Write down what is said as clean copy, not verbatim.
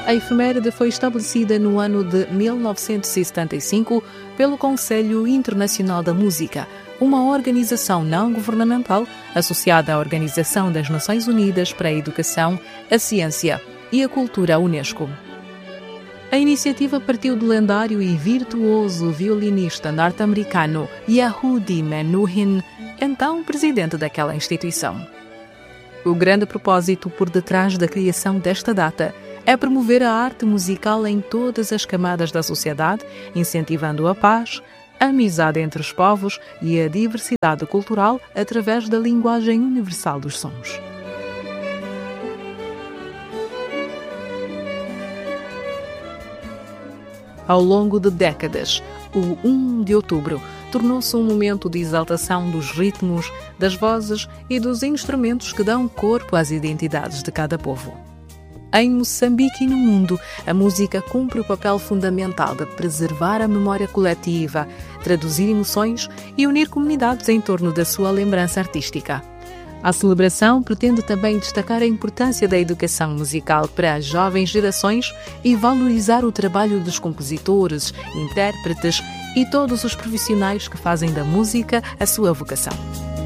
A efeméride foi estabelecida no ano de 1975 pelo Conselho Internacional da Música, uma organização não governamental associada à Organização das Nações Unidas para a Educação, a Ciência e a Cultura, Unesco. A iniciativa partiu do lendário e virtuoso violinista norte-americano Yehudi Menuhin, então presidente daquela instituição. O grande propósito por detrás da criação desta data é promover a arte musical em todas as camadas da sociedade, incentivando a paz, a amizade entre os povos e a diversidade cultural através da linguagem universal dos sons. Ao longo de décadas, o 1 de outubro tornou-se um momento de exaltação dos ritmos, das vozes e dos instrumentos que dão corpo às identidades de cada povo. Em Moçambique e no mundo, a música cumpre o papel fundamental de preservar a memória coletiva, traduzir emoções e unir comunidades em torno da sua lembrança artística. A celebração pretende também destacar a importância da educação musical para as jovens gerações e valorizar o trabalho dos compositores, intérpretes e todos os profissionais que fazem da música a sua vocação.